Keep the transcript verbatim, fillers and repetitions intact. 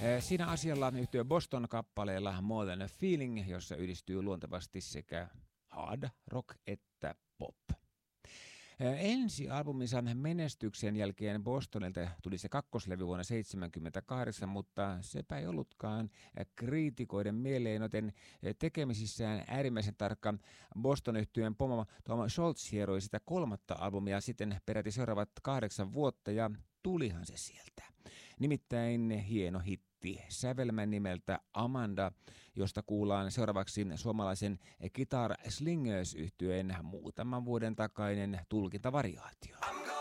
Siinä asialla yhtyö Boston-kappaleella More Than a Feeling, jossa yhdistyy luontevasti sekä hard rock että pop. Ensi albuminsa menestyksen jälkeen Bostonilta tuli se kakkoslevy vuonna seitsemänkymmentäkahdeksan, mutta sepä ei ollutkaan kriitikoiden mieleen, joten tekemisissään äärimmäisen tarkka Boston-yhtyeen pomo Tom Scholz hieroi sitä kolmatta albumia sitten peräti seuraavat kahdeksan vuotta ja tulihan se sieltä. Nimittäin hieno hitti. Sävelmän nimeltä Amanda, josta kuullaan seuraavaksi suomalaisen Guitar Slingers -yhtyeen muutaman vuoden takainen tulkintavariaatio.